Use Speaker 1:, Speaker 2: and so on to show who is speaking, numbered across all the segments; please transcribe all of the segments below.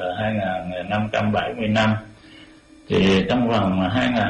Speaker 1: 2.570 năm. Thì trong vòng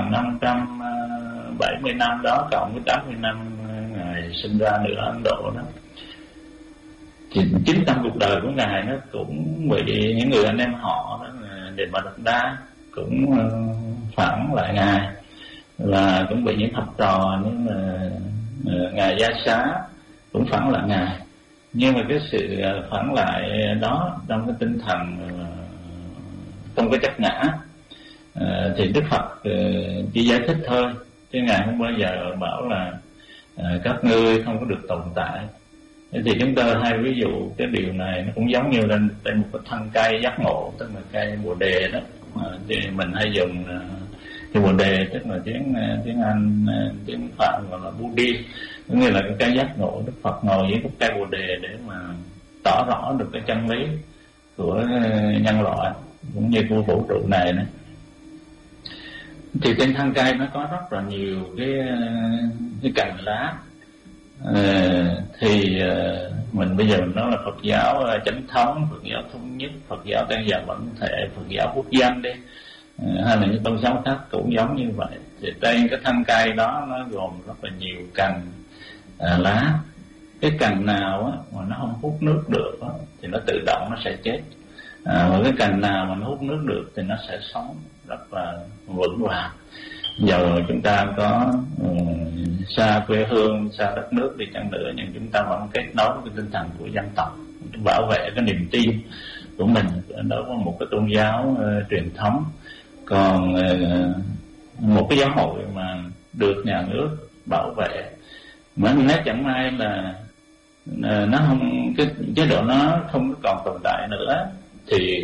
Speaker 1: 2.570 năm đó cộng với 80 năm Ngài sinh ra nữa Ấn Độ đó, thì 900 cuộc đời của Ngài nó cũng bị những người anh em họ đó, Đề Bà Đạt Đa cũng phản lại Ngài, và cũng bị những học trò như là Ngài Gia Xá cũng phản lại Ngài. Nhưng mà cái sự phản lại đó trong cái tinh thần không có chấp ngã, thì Đức Phật chỉ giải thích thôi, chứ Ngài không bao giờ bảo là các ngươi không có được tồn tại. Thì chúng ta hay ví dụ cái điều này nó cũng giống như là trên một cái thân cây giác ngộ, tức là cây Bồ Đề đó, thì mình hay dùng cái Bồ Đề, tức là tiếng Anh, tiếng Phạn gọi là Budi, có nghĩa là cái cây giác ngộ. Đức Phật ngồi dưới cái cây Bồ Đề để mà tỏ rõ được cái chân lý của nhân loại cũng như của vũ trụ này nữa. Thì trên thân cây nó có rất là nhiều cái cành lá. Mình bây giờ mình nói là Phật giáo chánh thống, Phật giáo thống nhất, Phật giáo tăng già bản thể, Phật giáo quốc dân đi, hay là những tôn giáo khác cũng giống như vậy. Thì trên cái thân cây đó nó gồm rất là nhiều cành lá. Cái cành nào á mà nó không hút nước được á, thì nó tự động nó sẽ chết. Và cái cành nào mà nó hút nước được thì nó sẽ sống rất là vững vàng. Giờ chúng ta có xa quê hương, xa đất nước đi chăng nữa, nhưng chúng ta vẫn kết nối với cái tinh thần của dân tộc, bảo vệ cái niềm tin của mình đối với một cái tôn giáo truyền thống. Còn một cái giáo hội mà được nhà nước bảo vệ, mà nếu chẳng may là nó không, cái chế độ nó không còn tồn tại nữa, thì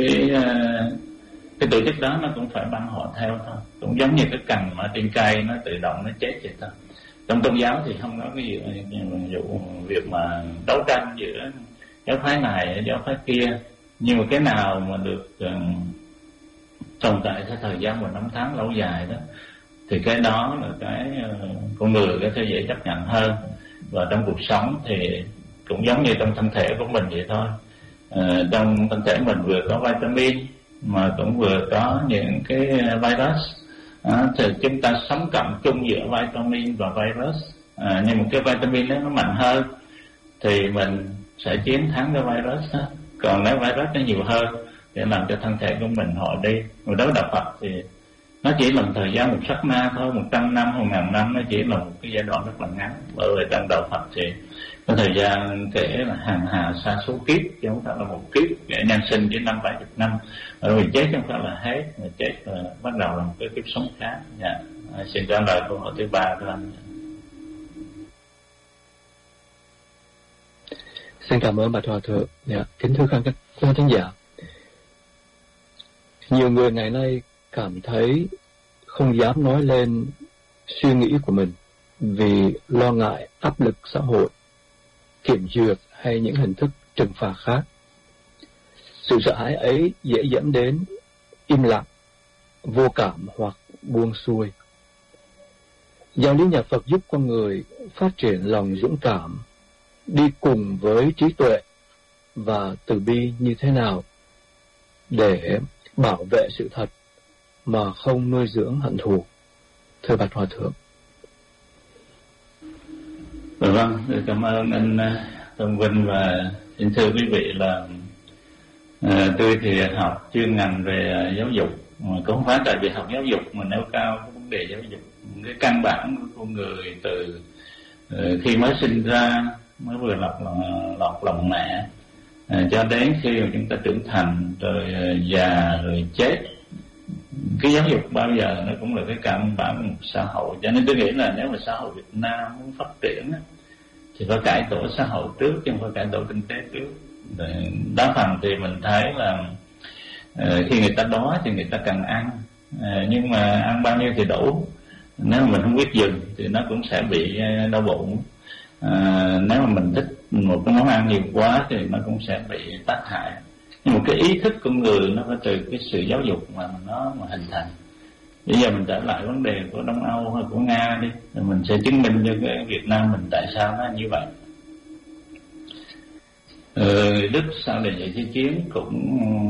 Speaker 1: cái tổ chức đó nó cũng phải băng họ theo thôi. Cũng giống như cái cành mà trên cây nó tự động nó chết vậy thôi. Trong tôn giáo thì không có cái vụ việc mà đấu tranh giữa giáo phái này giáo phái kia, nhưng mà cái nào mà được tồn tại theo thời gian và năm tháng lâu dài đó, thì cái đó là cái con người có thể dễ chấp nhận hơn. Và trong cuộc sống thì cũng giống như trong thân thể của mình vậy thôi. Trong thân thể mình vừa có vitamin mà cũng vừa có những cái virus, thì chúng ta sống cộng chung giữa vitamin và virus. Nhưng mà cái vitamin đó nó mạnh hơn thì mình sẽ chiến thắng cái virus đó. Còn nếu virus nó nhiều hơn để làm cho thân thể của mình họ đi. Mà đối với đạo Phật thì nó chỉ là một thời gian, một sát na thôi, 100 năm, 1.000 năm, nó chỉ là một cái giai đoạn rất là ngắn. Bởi vì trong đạo Phật thì có thời gian kể là hàng hà sa số kiếp, chứ không phải là một kiếp. Kể nhân sinh chỉ 50-70 năm, bởi vì chết không phải là hết, mà chết là bắt đầu là một cái kiếp sống khác. Xin trả lời câu hỏi thứ 3 của anh.
Speaker 2: Xin cảm ơn bà Hòa Thượng. Kính thưa các khán giả, nhiều người ngày nay cảm thấy không dám nói lên suy nghĩ của mình vì lo ngại áp lực xã hội, kiểm duyệt hay những hình thức trừng phạt khác. Sự sợ hãi ấy dễ dẫn đến im lặng, vô cảm hoặc buông xuôi. Giáo lý nhà Phật giúp con người phát triển lòng dũng cảm, đi cùng với trí tuệ và từ bi như thế nào để bảo vệ sự thật mà không nuôi dưỡng hận thù. Thưa Bạch Hòa Thượng.
Speaker 1: Vâng, cảm ơn anh Tôn Vinh, và xin thưa quý vị là tôi thì học chuyên ngành về giáo dục, mà cũng không phải tại vì học giáo dục mà nêu cao cái vấn đề giáo dục. Cái căn bản của con người từ khi mới sinh ra, mới vừa lọt lòng mẹ, cho đến khi mà chúng ta trưởng thành rồi già rồi chết, cái giáo dục bao giờ nó cũng là cái căn bản của một xã hội. Cho nên tôi nghĩ là nếu mà xã hội Việt Nam muốn phát triển thì phải cải tổ xã hội trước, chứ không phải cải tổ kinh tế trước. Đa phần thì mình thấy là khi người ta đói thì người ta cần ăn, nhưng mà ăn bao nhiêu thì đủ. Nếu mà mình không biết dừng thì nó cũng sẽ bị đau bụng. Nếu mà mình thích một cái món ăn nhiều quá thì nó cũng sẽ bị tác hại. Nhưng mà cái ý thức của người nó phải từ cái sự giáo dục mà nó hình thành. Bây giờ mình trở lại vấn đề của Đông Âu hay của Nga đi, rồi mình sẽ chứng minh cho cái Việt Nam mình tại sao nó như vậy. Đức sau này dạy Thế Chiến cũng